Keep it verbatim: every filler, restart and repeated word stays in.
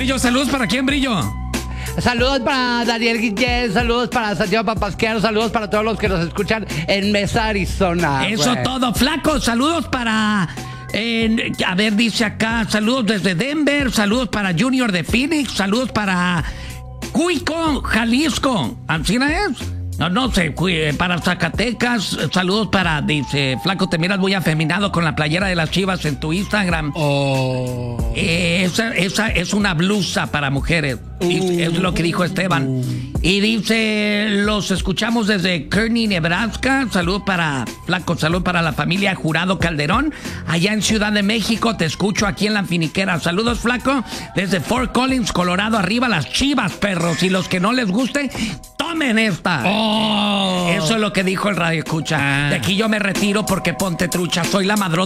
Brillo, saludos para quién, Brillo. Saludos para Daniel Guillén, saludos para Santiago Papasquero, saludos para todos los que nos escuchan en Mesa, Arizona. Eso güey. todo, flaco. Saludos para... eh, a ver, dice acá, saludos desde Denver, saludos para Junior de Phoenix, saludos para Cuico, Jalisco. ¿Así no es? No, no sé, para Zacatecas, saludos para, dice, flaco, te miras muy afeminado con la playera de las Chivas en tu Instagram. Oh. Eh, esa, esa es una blusa para mujeres. Uh, es lo que dijo Esteban. Uh. Y dice, los escuchamos desde Kearney, Nebraska. Saludos para, flaco, salud para la familia Jurado Calderón. Allá en Ciudad de México, te escucho aquí en La Finiquera. Saludos, flaco, desde Fort Collins, Colorado. Arriba las Chivas, perros. Y los que no les guste, tomen esta. Oh. Eso es lo que dijo el radio escucha. Ah. De aquí yo me retiro porque ponte trucha. Soy la madrota.